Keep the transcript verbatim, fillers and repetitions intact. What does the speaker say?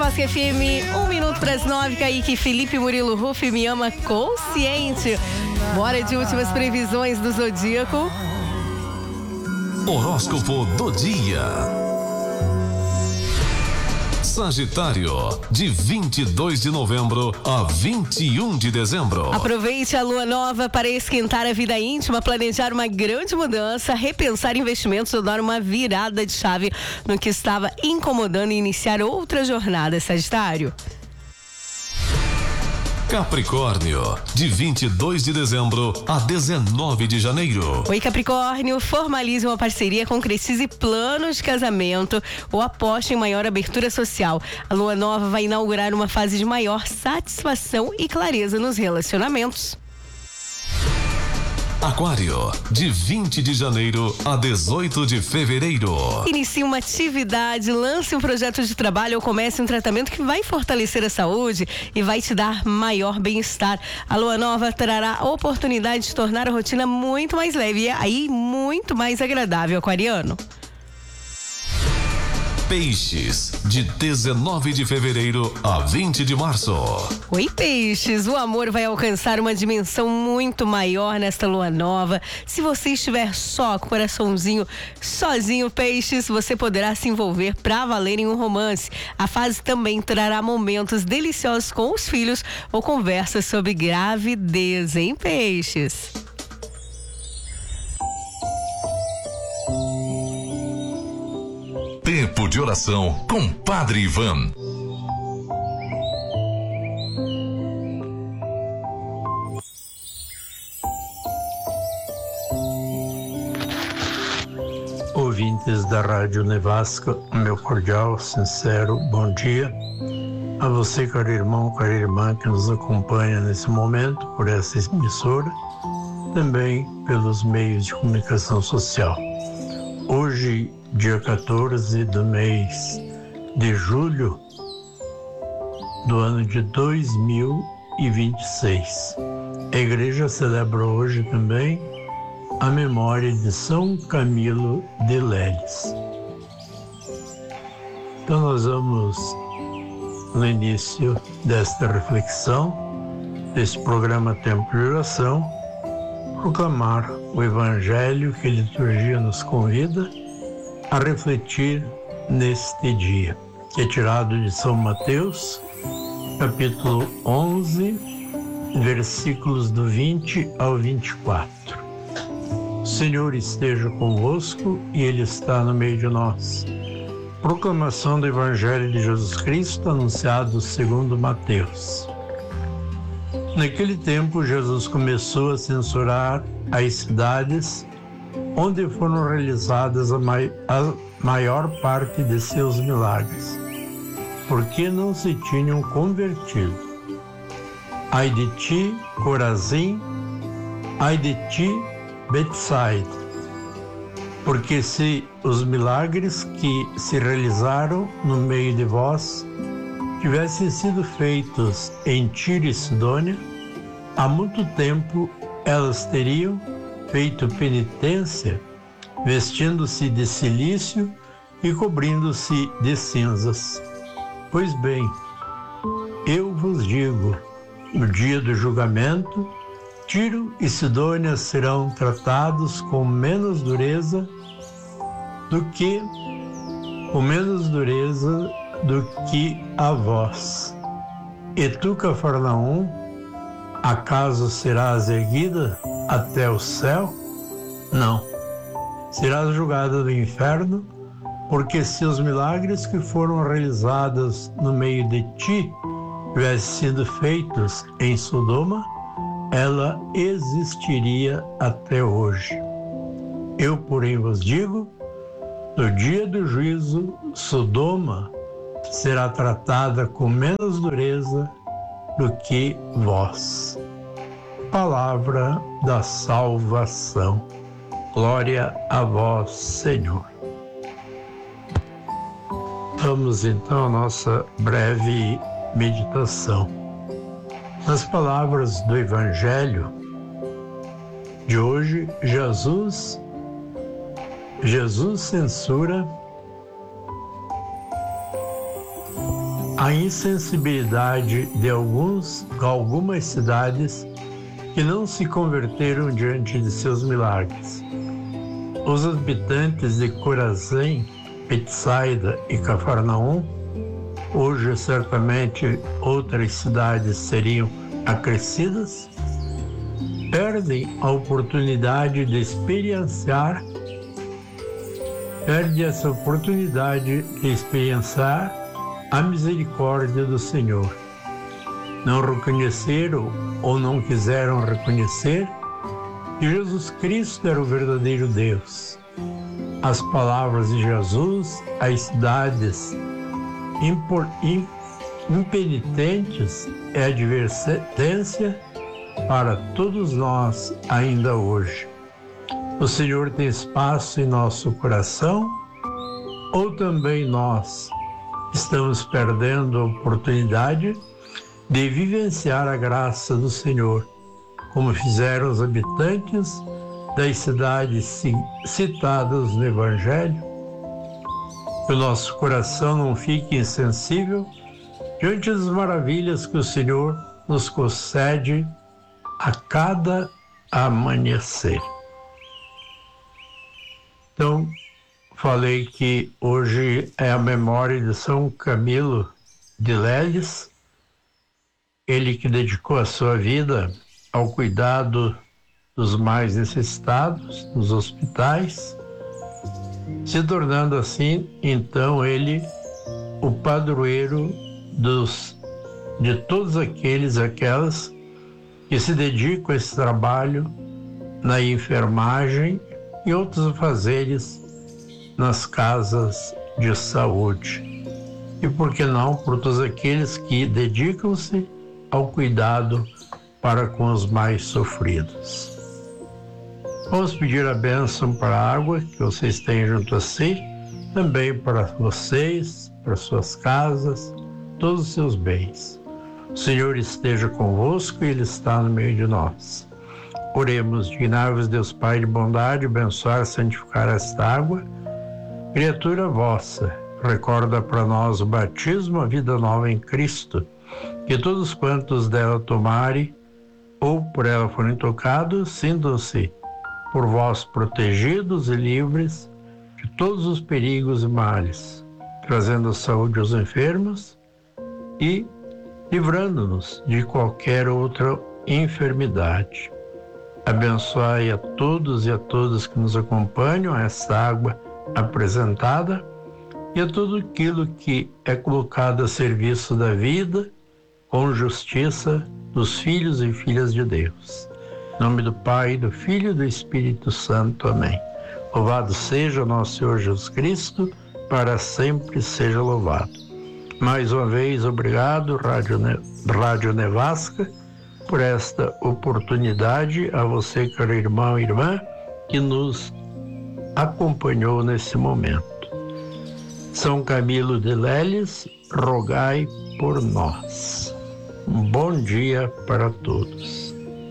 Nevasca F M, um minuto para as nove, Kaique, Felipe, Murilo, Rufi, Me Ama Consciente. Bora de últimas previsões do Zodíaco. Horóscopo do dia. Sagitário, de vinte e dois de novembro a vinte e um de dezembro. Aproveite a lua nova para esquentar a vida íntima, planejar uma grande mudança, repensar investimentos ou dar uma virada de chave no que estava incomodando e iniciar outra jornada, Sagitário. Capricórnio, de vinte e dois de dezembro a dezenove de janeiro. Oi, Capricórnio, formalize uma parceria, concretize planos de casamento ou aposte em maior abertura social. A lua nova vai inaugurar uma fase de maior satisfação e clareza nos relacionamentos. Aquário, de vinte de janeiro a dezoito de fevereiro. Inicie uma atividade, lance um projeto de trabalho ou comece um tratamento que vai fortalecer a saúde e vai te dar maior bem-estar. A lua nova trará a oportunidade de tornar a rotina muito mais leve e aí muito mais agradável, aquariano. Peixes, de dezenove de fevereiro a vinte de março. Oi, Peixes, o amor vai alcançar uma dimensão muito maior nesta lua nova. Se você estiver só, com o coraçãozinho sozinho, Peixes, você poderá se envolver pra valer em um romance. A fase também trará momentos deliciosos com os filhos ou conversas sobre gravidez, hein, Peixes? Tempo de oração com Padre Ivan. Ouvintes da Rádio Nevasca, meu cordial, sincero bom dia. A você, caro irmão, cara irmã, que nos acompanha nesse momento por essa emissora, também pelos meios de comunicação social. Hoje, dia quatorze do mês de julho do ano de dois mil e vinte e seis. A igreja celebra hoje também a memória de São Camilo de Leles. Então nós vamos, no início desta reflexão, desse programa Tempo de Oração, proclamar o Evangelho que a liturgia nos convida a refletir neste dia, que é tirado de São Mateus, capítulo onze, versículos do vinte ao vinte e quatro. O Senhor esteja convosco e Ele está no meio de nós. Proclamação do Evangelho de Jesus Cristo, anunciado segundo Mateus. Naquele tempo, Jesus começou a censurar as cidades onde foram realizadas a, mai- a maior parte de seus milagres, porque não se tinham convertido. Ai de ti, Corazim, ai de ti, Betsaida, porque se os milagres que se realizaram no meio de vós tivessem sido feitos em Tiro e Sidônia, há muito tempo elas teriam feito penitência, vestindo-se de cilício e cobrindo-se de cinzas. Pois bem, eu vos digo, no dia do julgamento, Tiro e Sidônia serão tratados com menos dureza do que, com menos dureza do que a vós. E tu, Cafarnaum, acaso serás erguida até o céu? Não. Serás julgada do inferno, porque se os milagres que foram realizados no meio de ti tivessem sido feitos em Sodoma, ela existiria até hoje. Eu, porém, vos digo, no dia do juízo, Sodoma será tratada com menos dureza do que vós. Palavra da salvação. Glória a vós, Senhor. Vamos então à nossa breve meditação. Nas palavras do Evangelho de hoje, Jesus, Jesus censura a insensibilidade de alguns, algumas cidades que não se converteram diante de seus milagres. Os habitantes de Corazim, Betsaida e Cafarnaum, hoje certamente outras cidades seriam acrescidas, perdem a oportunidade de experienciar, perdem essa oportunidade de experienciar a misericórdia do Senhor. Não reconheceram ou não quiseram reconhecer que Jesus Cristo era o verdadeiro Deus. As palavras de Jesus, as cidades impor, im, impenitentes é advertência para todos nós ainda hoje. O Senhor tem espaço em nosso coração ou também nós estamos perdendo a oportunidade de vivenciar a graça do Senhor, como fizeram os habitantes das cidades citadas no Evangelho? Que o nosso coração não fique insensível diante das maravilhas que o Senhor nos concede a cada amanhecer. Então, falei que hoje é a memória de São Camilo de Leles, ele que dedicou a sua vida ao cuidado dos mais necessitados nos hospitais, se tornando assim, então, ele o padroeiro dos, de todos aqueles e aquelas que se dedicam a esse trabalho na enfermagem e outros afazeres nas casas de saúde. E por que não por todos aqueles que dedicam-se ao cuidado para com os mais sofridos. Vamos pedir a bênção para a água que vocês têm junto a si, também para vocês, para suas casas, todos os seus bens. O Senhor esteja convosco e Ele está no meio de nós. Oremos, dignai-vos, Deus Pai de bondade, abençoar e santificar esta água, criatura vossa. Recorda para nós o batismo, a vida nova em Cristo, que todos quantos dela tomarem ou por ela forem tocados, sintam-se por vós protegidos e livres de todos os perigos e males, trazendo saúde aos enfermos e livrando-nos de qualquer outra enfermidade. Abençoai a todos e a todas que nos acompanham a esta água apresentada e a tudo aquilo que é colocado a serviço da vida com justiça dos filhos e filhas de Deus. Em nome do Pai, do Filho e do Espírito Santo. Amém. Louvado seja nosso Senhor Jesus Cristo, para sempre seja louvado. Mais uma vez, obrigado, Rádio, ne- Rádio Nevasca, por esta oportunidade, a você, caro irmão e irmã, que nos acompanhou nesse momento. São Camilo de Leles, rogai por nós. Um bom dia para todos.